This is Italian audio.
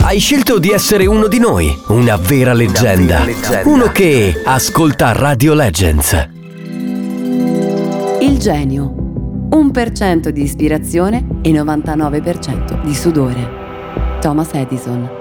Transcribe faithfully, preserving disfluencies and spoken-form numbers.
Hai scelto di essere uno di noi, una vera leggenda, Una vera leggenda. uno che ascolta Radio Legends. Il genio. uno per cento di ispirazione e novantanove per cento di sudore. Thomas Edison.